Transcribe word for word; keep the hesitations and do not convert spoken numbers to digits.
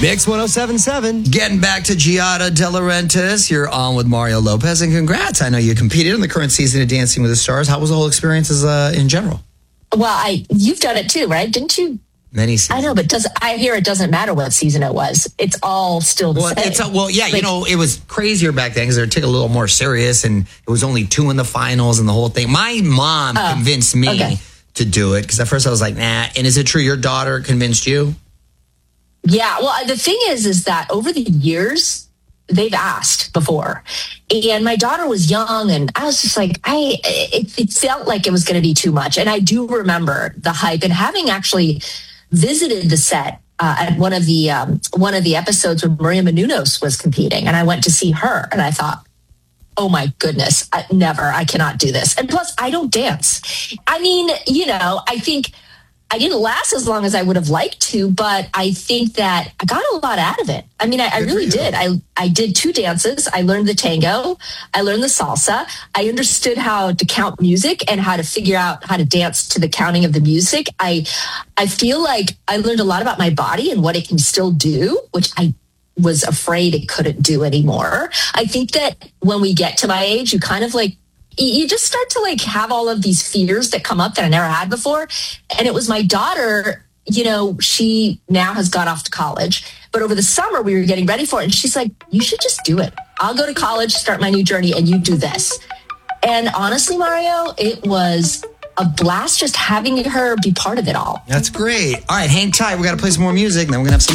Mix one oh seven point seven. Getting back to Giada De Laurentiis, you're on with Mario Lopez, and congrats. I know you competed in the current season of Dancing with the Stars. How was the whole experience as, uh, in general? Well, I you've done it too, right? Didn't you? Many seasons. I know, but does I hear it doesn't matter what season it was. It's all still the well, same. It's a, well, yeah, like, you know, it was crazier back then because they were taking it a little more serious, and it was only two in the finals and the whole thing. My mom uh, convinced me okay. to do it because at first I was like, nah. And is it true your daughter convinced you? Yeah. Well, the thing is, is that over the years, they've asked before. And my daughter was young, and I was just like, I, it, it felt like it was going to be too much. And I do remember the hype and having actually visited the set uh, at one of the, um, one of the episodes when Maria Menounos was competing, and I went to see her, and I thought, oh my goodness, I, never, I cannot do this. And plus I don't dance. I mean, you know, I think I didn't last as long as I would have liked to, but I think that I got a lot out of it. I mean, I, I really did. I, I did two dances. I learned the tango. I learned the salsa. I understood how to count music and how to figure out how to dance to the counting of the music. I, I feel like I learned a lot about my body and what it can still do, which I was afraid it couldn't do anymore. I think that when we get to my age, you kind of like, you just start to like have all of these fears that come up that I never had before. And it was my daughter, you know, she now has gone off to college, but over the summer we were getting ready for it. And she's like, you should just do it. I'll go to college, start my new journey, and you do this. And honestly, Mario, it was a blast just having her be part of it all. That's great. All right, hang tight. We got to play some more music, and then we're going to have some